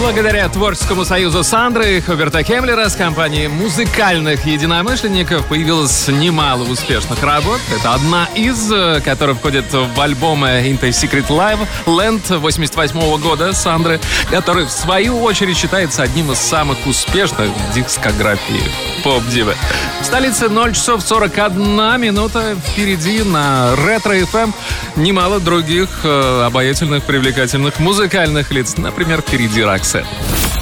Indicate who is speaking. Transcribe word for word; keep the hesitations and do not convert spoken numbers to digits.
Speaker 1: Благодаря творческому союзу Сандры и Хуберта Хемлера с компанией музыкальных единомышленников появилось немало успешных работ. Это одна из, которая входит в альбомы Into Secret Live Land восемьдесят восьмого года Сандры, который в свою очередь считается одним из самых успешных в дискографии поп-дивы. В столице ноль часов сорок одна минута. Впереди на Ретро-эф эм немало других э, обаятельных, привлекательных музыкальных лиц. Например, впереди Роксет.